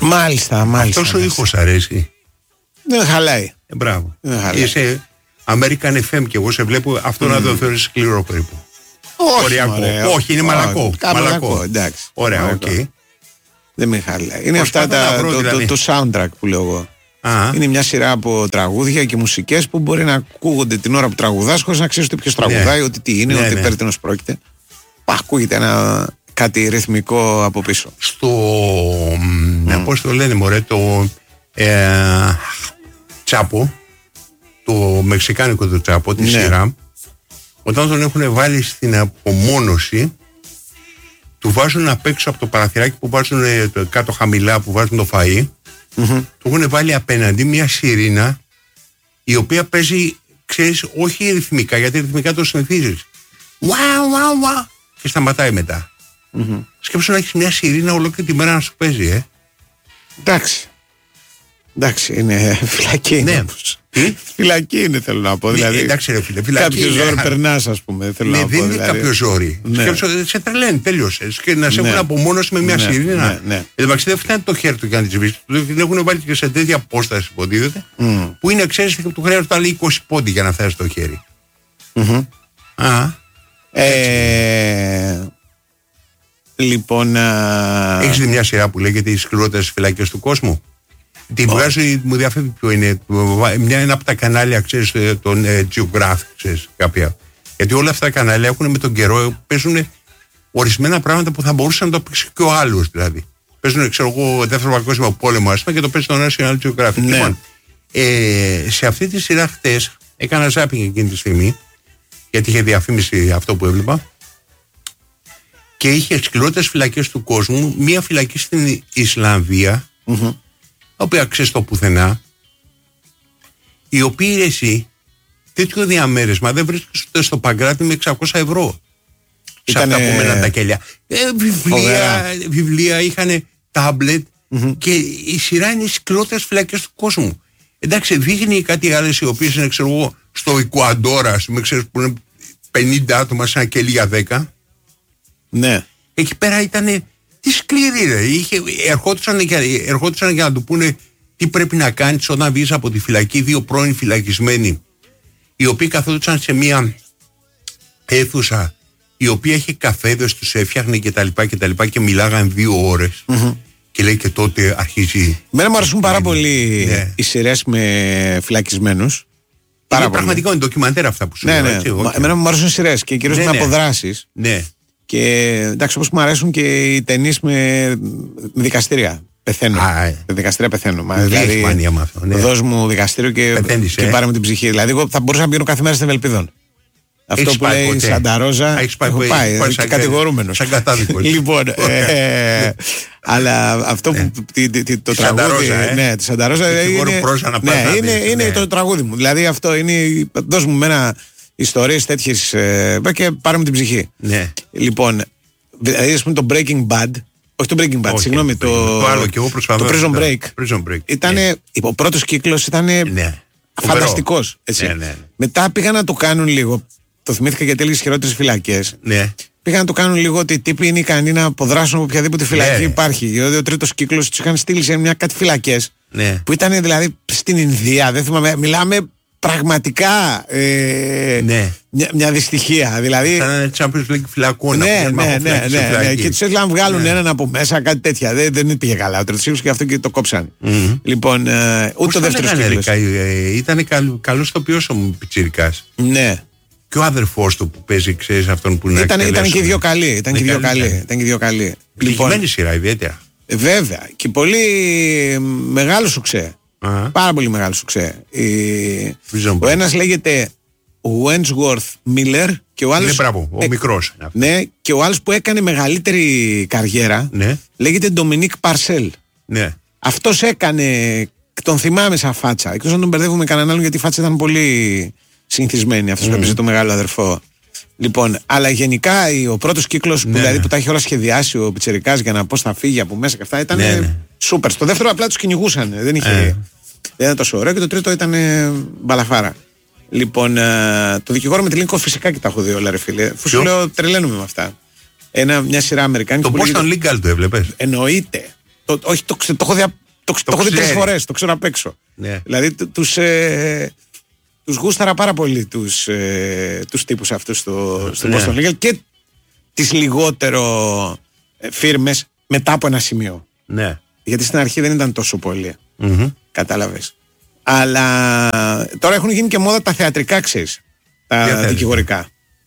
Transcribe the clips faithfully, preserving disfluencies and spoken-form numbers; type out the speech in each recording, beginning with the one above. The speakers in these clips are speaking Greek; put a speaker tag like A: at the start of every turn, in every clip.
A: Μάλιστα, μάλιστα.
B: Αυτός ο ήχος αρέσει.
A: Δεν χαλάει.
B: Ε, μπράβο.
A: Δεν χαλάει.
B: Είσαι American εφ εμ και εγώ σε βλέπω αυτό mm. να το θεωρείς σκληρό περίπου.
A: Όχι,
B: Οριακό.
A: μωρέ,
B: Όχι, είναι μαλακό.
A: Κάπου
B: μαλακό.
A: μαλακό, εντάξει.
B: Ωραία, οκ. Okay.
A: Δεν με χαλάει. Είναι
B: Πώς
A: αυτά τα,
B: βρω,
A: το,
B: δηλαδή.
A: το, το soundtrack που λέω εγώ.
B: Α,
A: είναι μια σειρά από τραγούδια και μουσικές που μπορεί να ακούγονται την ώρα που τραγουδάς χωρίς να ξέρεις ότι ποιος τραγουδάει,
B: ναι.
A: ότι τι είναι,
B: ναι,
A: ότι
B: ναι.
A: περί τίνος πρόκειται. Πα, ακούγεται ένα κάτι ρυθμικό από πίσω.
B: Στο. Mm. Πώς το λένε, μωρέ, το. Ε, τσάπο. Το μεξικάνικο το τσάπο, τη ναι. σειρά. Όταν τον έχουν βάλει στην απομόνωση, του βάζουν απ' έξω από το παραθυράκι που βάζουν κάτω χαμηλά, που βάζουν το φαΐ. Mm-hmm. Του έχουν βάλει απέναντι μια σιρήνα η οποία παίζει, ξέρεις, όχι ρυθμικά, γιατί ρυθμικά το συνηθίζεις. Wow, wow, wow. Και σταματάει μετά. Mm-hmm. Σκέψου να έχεις μια σιρήνα ολόκληρη τη μέρα να σου παίζει, ε.
A: Εντάξει. Εντάξει, είναι φυλακή.
B: Ναι.
A: Τι? Φυλακή είναι, θέλω να πω.
B: Ναι,
A: δηλαδή,
B: εντάξει, ρε φίλε, φυλακή.
A: Κάποιο ζόρι περνάς, ας πούμε. Θέλω
B: ναι,
A: να πω,
B: δεν είναι
A: δηλαδή.
B: κάποιο ζόρι.
A: Ναι.
B: Σκέψου, σε τρελαίνει, τέλειωσε. Και να σε
A: ναι.
B: έχουν απομόνωση με μια
A: ναι,
B: σιρήνα.
A: Ναι, ναι.
B: Εντάξει, δεν φτάνει το χέρι του για να τη σβήσει. Την έχουν βάλει και σε τέτοια απόσταση, υποτίθεται. Mm. Που είναι, ξέρεις, του χρειάζεται άλλοι είκοσι πόντι για να φτάσει στο χέρι.
A: Mm-hmm.
B: Α.
A: Ε, λοιπόν. Α...
B: Έχεις δει μια σειρά που λέγεται Οι σκληρότερες φυλακές του κόσμου? Τη βγάζει, μου διαφεύγει ποιο είναι. Μια, ένα από τα κανάλια, ξέρεις, τον ε, Geographic, ξέρεις, κάποια. Γιατί όλα αυτά τα κανάλια έχουν με τον καιρό, παίζουν ορισμένα πράγματα που θα μπορούσε να το παίξει και ο άλλος, δηλαδή. Παίζουν, ξέρω εγώ, δεύτερο παγκόσμιο πόλεμο, ας πούμε, και το παίζει το National Geographic.
A: Ναι.
B: Λοιπόν, ε, σε αυτή τη σειρά χτες έκανα ζάπινγκ εκείνη τη στιγμή, γιατί είχε διαφήμιση αυτό που έβλεπα. Και είχε σκληρότερες φυλακές του κόσμου, μία φυλακή στην Ισλανδία, mm-hmm. η οποία ξέρεις το πουθενά, η οποία εσύ τέτοιο διαμέρισμα δεν βρίσκεις ούτε στο Παγκράτη με εξακόσια ευρώ.
A: Ήτανε...
B: Σε αυτά που μέναν τα κελιά. Ε, βιβλία, βιβλία είχαν τάμπλετ mm-hmm. και η σειρά είναι οι σκληρότερες φυλακές του κόσμου. Εντάξει, δείχνει κάτι άλλες οι οποίες είναι, ξέρω εγώ, στο Ικουαντόρα, ας πούμε, ξέρεις, που είναι πενήντα άτομα σε ένα κελί για δέκα.
A: Ναι.
B: Εκεί πέρα ήταν. Τι σκληρή, ρε. Είχε, ερχόντουσαν, για, ερχόντουσαν για να του πούνε τι πρέπει να κάνεις όταν βγεις από τη φυλακή. Δύο πρώην φυλακισμένοι, οι οποίοι καθόντουσαν σε μια αίθουσα η οποία είχε καφέδες, τους έφτιαχνε και τα λοιπά και τα λοιπά και μιλάγαν δύο ώρες. Mm-hmm. Και λέει και τότε αρχίζει. Μένα
A: μου αρέσουν πάρα πολύ ναι. οι σειρές με φυλακισμένους.
B: Είναι πραγματικά είναι ντοκιμαντέρ αυτά που σου
A: ναι,
B: λέω.
A: Ναι.
B: Έτσι, εγώ,
A: Μα, εμένα μου αρέσουν οι σειρές και κυρίως ναι, με
B: ναι.
A: αποδράσεις.
B: Ναι.
A: Και εντάξει, όπως μου αρέσουν και οι ταινίες με, με δικαστήρια. Πεθαίνω. Α, ε. δικαστήρια πεθαίνω. Μα, δηλαδή, μανία με αυτό, ναι. Δώσ' μου δικαστήριο και, και πάρε μου την ψυχή. Δηλαδή, εγώ θα μπορούσα να πηγαίνω κάθε μέρα στην Ευελπίδων. Αυτό
B: Έχεις
A: που λέει ποτέ. Σανταρόζα.
B: Έχεις πάει,
A: έχω πάει, πάει σαν κατηγορούμενος.
B: Σαν κατάδικο.
A: Λοιπόν, ε, αλλά αυτό που το τραγούδι. Ναι, τη Σανταρόζα είναι το τραγούδι μου. Δηλαδή αυτό είναι. Δώσ' μου ένα. Ιστορίες τέτοιες ε, και πάρε μου την ψυχή.
B: Ναι.
A: Λοιπόν, δηλαδή ας πούμε το Breaking Bad, όχι το Breaking Bad, συγγνώμη, το,
B: το άλλο και εγώ προσπαθώ.
A: Το Prison Break.
B: Prison Break.
A: Ήτανε, ναι. Ο πρώτος κύκλος ήταν ναι. φανταστικός. Έτσι. Ναι, ναι, ναι. Μετά πήγαν να το κάνουν λίγο. Το θυμήθηκα γιατί έλεγε χειρότερες φυλακές.
B: Ναι.
A: Πήγαν να το κάνουν λίγο ότι οι τύποι είναι ικανοί να αποδράσουν από οποιαδήποτε φυλακή ναι. υπάρχει. Δηλαδή ο τρίτος κύκλος τους είχαν στείλει σε μια κάτι φυλακές
B: ναι.
A: που ήταν δηλαδή στην Ινδία. Δεν θυμάμαι, μιλάμε. Πραγματικά ε, ναι. μια, μια δυστυχία. Δηλαδή.
B: Σαν Champions League φυλακών.
A: Ναι, ναι, ναι, ναι, ναι, ναι. Και του έστειλαν να βγάλουν ναι. έναν από μέσα, κάτι τέτοια. Δεν, δεν πήγε καλά. Ο τρίτος και αυτό και το κόψαν. Mm-hmm. Λοιπόν, ε, ούτε ο δεύτερος κύκλος.
B: Ήταν καλός τοπιός ο πιτσιρικάς.
A: Ναι.
B: Και ο αδερφός του που παίζει, ξέρεις, αυτόν που είναι.
A: Ήταν, ήταν και οι δύο καλοί. Ήταν και οι δύο καλοί. Ήταν και οι δύο καλοί.
B: Πληγημένη σειρά, ιδιαίτερα.
A: Βέβαια. Και πολύ μεγάλο σουξέ. Uh-huh. Πάρα πολύ μεγάλο σουξέ. Η... Ο ένας λέγεται Wentworth Miller και ο άλλος.
B: Ναι, μπράβο, ο ε... μικρός.
A: Ναι, και ο άλλος που έκανε μεγαλύτερη καριέρα
B: ναι.
A: λέγεται Dominique Parcel.
B: Ναι.
A: Αυτός έκανε. Τον θυμάμαι σαν φάτσα. Εκτός να τον μπερδεύουμε με κανέναν άλλον γιατί η φάτσα ήταν πολύ συνηθισμένη. Αυτός mm. που έπαιζε το μεγάλο αδερφό. Λοιπόν, αλλά γενικά ο πρώτος κύκλος ναι. που, δηλαδή, που τα είχε όλα σχεδιάσει ο πιτσιρικάς για να πώς θα φύγει από μέσα και αυτά ήταν ναι, ναι. σούπερ. Στο δεύτερο απλά τους κυνηγούσαν. Δεν, είχε, ε. δεν ήταν τόσο ωραίο και το τρίτο ήταν μπαλαφάρα. Λοιπόν, ε, το δικηγόρο με τη Λίνκο φυσικά και τα έχω δει όλα, ρε φίλε. Αφού σου λέω τρελαίνουμε με αυτά. Ένα, μια σειρά Αμερικάνικη.
B: Το Boston Legal το έβλεπες?
A: Εννοείται. Το, όχι, το, το, το έχω δει, το, το το έχω δει τρεις φορές, το ξέρω απ' έξω.
B: Ναι.
A: Δηλαδή τους, ε, τους γούσταρα πάρα πολύ τους, ε, τους τύπους αυτούς στο, στο
B: ναι.
A: Boston Legal και τις λιγότερο ε, φίρμες μετά από ένα σημείο.
B: Ναι.
A: Γιατί στην αρχή δεν ήταν τόσο πολύ.
B: Mm-hmm.
A: Κατάλαβες. Αλλά τώρα έχουν γίνει και μόδα τα θεατρικά, ξέρεις. Τα δικηγορικά.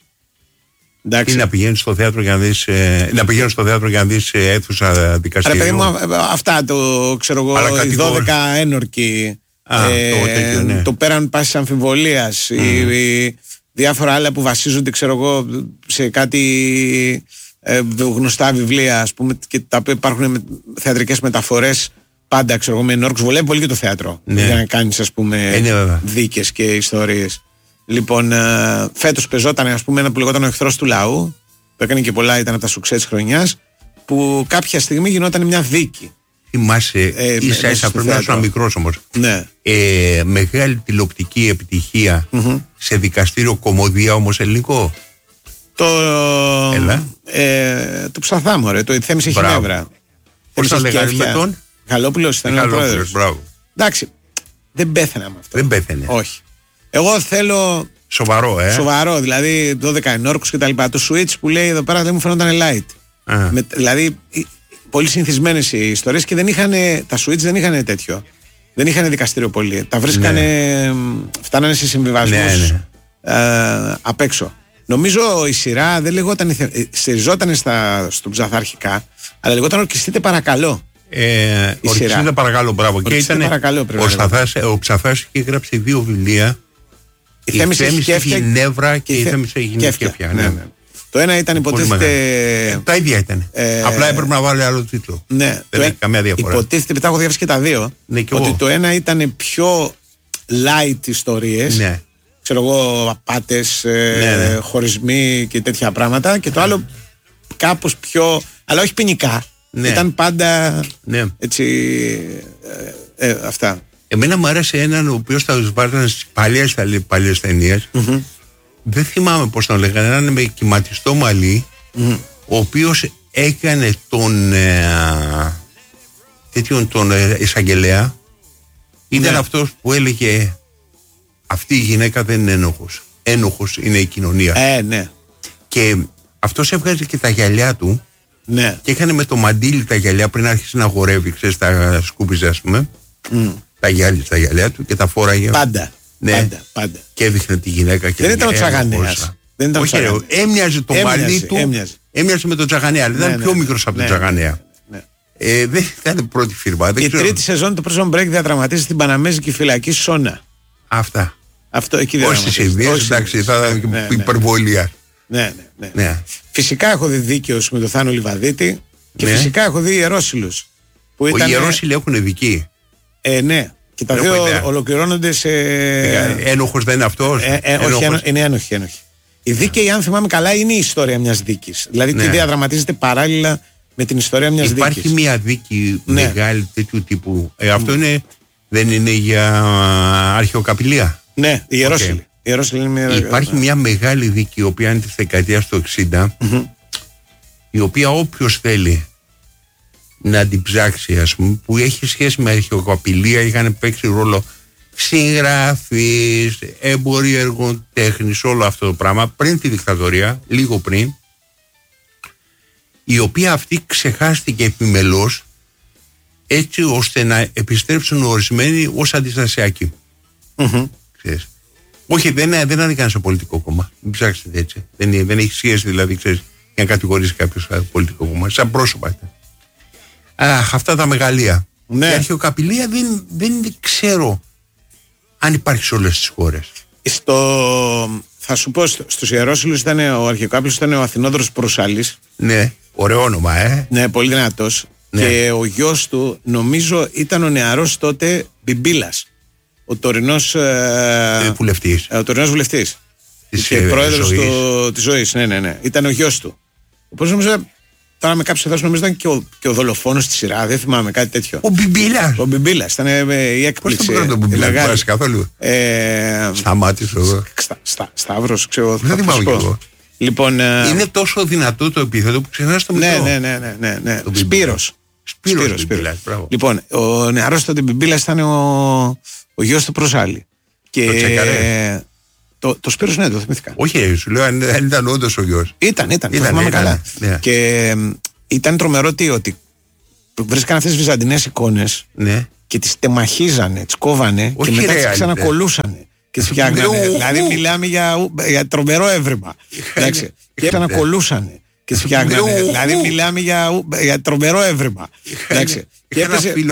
B: Ή να πηγαίνεις στο θέατρο για να δεις, ε, να πηγαίνεις στο θέατρο για να δεις ε, αίθουσα δικαστηρίου.
A: Ρε παιδί μου, αυτά το ξέρω εγώ, οι δώδεκα ένορκοι.
B: Α,
A: ε,
B: το, τέτοιο, ναι.
A: το πέραν πάσης αμφιβολίας. Mm. Οι, οι διάφορα άλλα που βασίζονται, ξέρω εγώ, σε κάτι ε, γνωστά βιβλία, ας πούμε, και τα οποία υπάρχουν με, θεατρικές μεταφορές. Πάντα, ξέρω εγώ, με ενόρκους. Βολεύει πολύ και το θέατρο. Ναι. Για να κάνεις, ας πούμε, ε, ναι, δίκες και ιστορίες. Λοιπόν, ε, φέτος πεζόταν, ας πούμε, ένα που λεγόταν Ο Εχθρός του Λαού, που έκανε και πολλά, ήταν από τα σουξέ της χρονιάς, που κάποια στιγμή γινόταν μια δίκη.
B: Θυμάσαι, ε, ίσα ίσα πρέπει να ήσουν μικρός όμως.
A: Ναι.
B: Ε, μεγάλη τηλεοπτική επιτυχία mm-hmm. σε δικαστήριο κομμωδία όμως ελληνικό.
A: Το. Έλα. Ε, το Ψαθάμο, ρε, το η Θέμης έχει νεύρα.
B: Πώς θα λέγανε με τον
A: Γαλλόπουλος, ήταν ο πρόεδρος. Εντάξει, δεν πέθανε με αυτό.
B: Δεν πέθανε.
A: Όχι. Εγώ θέλω.
B: Σοβαρό, ε.
A: Σοβαρό, δηλαδή δώδεκα ενόρκους και τα λοιπά. Το switch που λέει εδώ πέρα δεν μου φαίνονταν light. Με, δηλαδή, πολύ συνηθισμένες οι ιστορίες και δεν είχαν. Τα switch δεν είχαν τέτοιο. Δεν είχαν δικαστήριο πολύ. Τα βρίσκανε. Ναι. Φτάνανε σε συμβιβασμούς ναι, ναι. ε, απ' έξω. Νομίζω η σειρά δεν λεγόταν. Στηριζόταν στον Ψαθάρχικα, αλλά λεγόταν Ορκιστείτε παρακαλώ.
B: Ε, Ορκιστείτε παρακαλώ, μπράβο. Και ήταν.
A: Παρακαλώ,
B: ο, Σταθάς, ο Ψαθάς είχε γράψει δύο βιβλία.
A: Η Θέμης έχει
B: νεύρα και η Θέμης έχει κέφια. Ναι, ναι.
A: Το ένα ήταν υποτίθεται.
B: Ε, τα ίδια ήταν. Ε, Απλά έπρεπε να βάλει άλλο τίτλο.
A: Ναι,
B: δεν έχει καμία διαφορά.
A: Υποτίθεται, μετά έχω διαβάσει και τα δύο.
B: Ναι, και
A: ότι
B: εγώ.
A: Το ένα ήταν πιο light ιστορίες.
B: Ναι.
A: Ξέρω εγώ, απάτες,
B: ναι, ναι.
A: χωρισμοί και τέτοια πράγματα. Και το άλλο κάπως πιο. Αλλά όχι ποινικά. Ναι. Ήταν πάντα. Ναι. Έτσι. Ε, ε, αυτά.
B: Εμένα μου άρεσε έναν ο οποίος θα βάζανε στις παλιές, παλιές ταινίες. Mm-hmm. Δεν θυμάμαι πώς τον λέγανε. Έναν με κυματιστό μαλλί, mm-hmm. ο οποίος έκανε τον ε, τέτοιον τον ε, εισαγγελέα. Ήταν ναι. αυτός που έλεγε αυτή η γυναίκα δεν είναι ένοχος. Ένοχος είναι η κοινωνία.
A: Ε, ναι.
B: Και αυτός έβγαζε και τα γυαλιά του.
A: Ναι.
B: Και έκανε με το μαντίλι τα γυαλιά πριν άρχισε να αγορεύει, ξέρεις, τα σκούπιζε, ας πούμε. Mm. Τα γυάλια στα γυαλιά του και τα φόραγε.
A: Πάντα.
B: Ναι.
A: Πάντα, πάντα.
B: Και έδειχνε τη γυναίκα. Και
A: δεν ήταν ο Τσαγανέας. Δεν ήταν
B: όχι, ρε, έμοιαζε το μαλλί του. Έμοιαζε. έμοιαζε με τον Τσαγανέα. Αλλά ναι, ήταν ναι, πιο μικρός ναι, από τον ναι, Τσαγανέα. Ναι, ναι. Ε, δεν ήταν πρώτη φίρμα.
A: Η
B: ξέρω.
A: τρίτη σεζόν του Prison Break διαδραματίζεται στην Παναμέζικη φυλακή Σόνα.
B: Αυτά.
A: Αυτό εκεί
B: δεν είναι. Όχι στις ιδέες, εντάξει, θα ήταν ναι, υπερβολία.
A: Ναι, ναι, ναι. ναι. Φυσικά έχω δει Δίκαιος με τον Θάνο Λιβαδίτη και ναι. φυσικά έχω δει Ιερόσυλους.
B: Οι Ιερόσυλοι έχουν δική.
A: Ε, ναι. Και τα δύο ολοκληρώνονται σε.
B: Ένοχος δεν είναι αυτός.
A: Ε, ε, όχι, ένοχος. Είναι ένοχοι, ένοχοι. Η δίκαιη, αν θυμάμαι καλά, είναι η ιστορία μιας δίκης. Δηλαδή, ναι. τι διαδραματίζεται παράλληλα με την ιστορία μιας δίκης.
B: Υπάρχει μια δίκη ναι. μεγάλη τέτοιου τύπου. Ε, αυτό mm. είναι, δεν είναι για αρχαιοκαπηλεία.
A: Ναι, η Ιερόσυλη. Okay. Η Ιερόσυλη είναι μια...
B: Υπάρχει μια μεγάλη δίκη, η οποία είναι τη δεκαετία του εξήντα, mm-hmm. η οποία όποιος θέλει να την ψάξει, ας πούμε, που έχει σχέση με αρχαιοκαπηλεία, είχαν παίξει ρόλο συγγραφείς, έμποροι έργων τέχνης, όλο αυτό το πράγμα πριν τη δικτατορία, λίγο πριν, η οποία αυτή ξεχάστηκε επιμελώς έτσι ώστε να επιστρέψουν ορισμένοι ως αντιστασιακοί. Mm-hmm. Ξέρεις. Όχι, δεν, δεν ανήκαν σε πολιτικό κόμμα. Μην ψάξετε έτσι. Δεν, δεν έχει σχέση δηλαδή, ξέρεις, για να κατηγορήσει κάποιος πολιτικό κόμμα. Σαν πρόσωπα ήταν. Αχ, αυτά τα μεγαλεία. Ναι. Η αρχαιοκαπηλεία δεν, δεν ξέρω αν υπάρχει σε όλες τις χώρες.
A: Στο, θα σου πω, στους Ιερόσυλους ήταν ο αρχαιοκάπηλος, ήταν ο Αθηνόδωρος Προυσάλης.
B: Ναι, ωραίο όνομα, ε.
A: Ναι, πολύ δυνατός. Ναι. Και ο γιος του, νομίζω, ήταν ο νεαρός τότε Μπιμπίλας. Ο τωρινός ε,
B: βουλευτής.
A: Ε, ο τωρινός βουλευτής.
B: Της,
A: και ε, πρόεδρος του, της ζωής. Ναι, ναι, ναι. Ήταν ο γιος του. Όπως νομίζω. Τώρα με κάποιους εδώ νομίζω ήταν και ο, και ο δολοφόνος στη σειρά, δεν θυμάμαι κάτι τέτοιο.
B: Ο Μπιμπίλας.
A: Ο Μπιμπίλας, ήταν ε, η έκπληξη.
B: Πώς το πήραν τον Μπιμπίλα, δεν πέρασε καθόλου.
A: Ε,
B: Σταμάτησε εδώ.
A: Στα, στα, Σταύρος, ξέρω.
B: Δεν θυμάμαι κι εγώ.
A: Λοιπόν, ε,
B: είναι τόσο δυνατό το επίθετο που ξεχνάς το μικρό.
A: Ναι, ναι, ναι, ναι, ναι. Σπύρος.
B: Σπύρος,
A: Σπύρος,
B: Μπιμπίλας,
A: Σπύρος. Λοιπόν, ο νεαρός τότε Μπιμπίλας ήταν ο, ο γιος του Προσάλη. Και
B: το Τσεκαρέ.
A: Το, το Σπύρος, ναι, το θυμήθηκα.
B: Όχι, σου λέω αν, αν ήταν όντως ο γιος.
A: Ήταν, ήταν,
B: ήταν
A: το θυμάμαι
B: ήταν,
A: καλά.
B: Ναι.
A: Και ε, ήταν τρομερό τι, ότι βρίσκαν αυτές τις βυζαντινές εικόνες, ναι, και τις τεμαχίζανε, τις κόβανε. Όχι, και μετά τις ξανακολούσανε και τις φτιάχνανε. Δηλαδή μιλάμε για, για τρομερό έβριμα. Εντάξει. Και ξανακολούσανε και τις φτιάχνανε. Δηλαδή μιλάμε για, για τρομερό έβριμα. Εντάξει. Και έπαιζε,